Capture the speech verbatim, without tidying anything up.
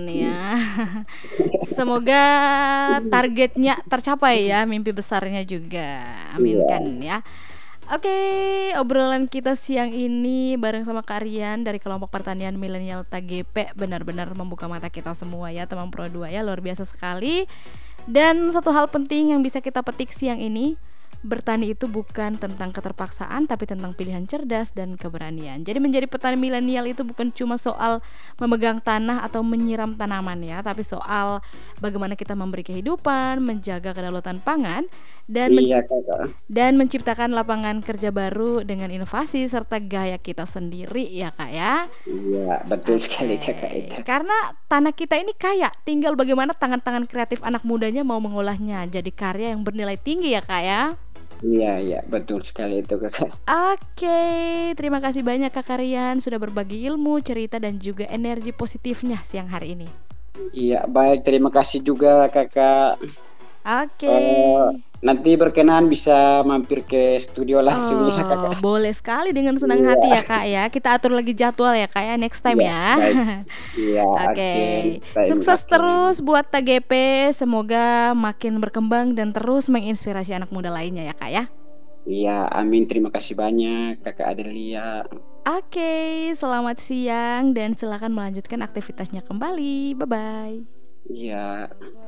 ya. Semoga targetnya tercapai ya, mimpi besarnya juga. Iya. Aminkan ya. Oke, obrolan kita siang ini bareng sama Kak Rian dari kelompok pertanian milenial T G P benar-benar membuka mata kita semua ya, teman Pro dua ya, luar biasa sekali. Dan satu hal penting yang bisa kita petik siang ini, bertani itu bukan tentang keterpaksaan tapi tentang pilihan cerdas dan keberanian. Jadi menjadi petani milenial itu bukan cuma soal memegang tanah atau menyiram tanaman ya, tapi soal bagaimana kita memberi kehidupan, menjaga kedaulatan pangan dan men- Iya kakak. dan menciptakan lapangan kerja baru dengan inovasi serta gaya kita sendiri ya Kak ya. Iya betul sekali Oke, kakak itu. karena tanah kita ini kaya, tinggal bagaimana tangan-tangan kreatif anak mudanya mau mengolahnya jadi karya yang bernilai tinggi ya Kak ya. Iya iya betul sekali itu kakak. Oke, terima kasih banyak Kak Rian sudah berbagi ilmu, cerita dan juga energi positifnya siang hari ini. Iya baik, terima kasih juga kakak. Oke. Eh, nanti berkenan bisa mampir ke studio langsung ya Oh, kakak. boleh sekali dengan senang hati ya Iya Kak ya. Kita atur lagi jadwal ya Kak ya next time iya ya. baik. Iya Oke, oke. Time sukses oke. terus buat T G P. Semoga makin berkembang dan terus menginspirasi anak muda lainnya ya Kak ya. Iya amin, terima kasih banyak kakak Adelia. Oke, selamat siang dan silakan melanjutkan aktivitasnya kembali. Bye bye. Iya.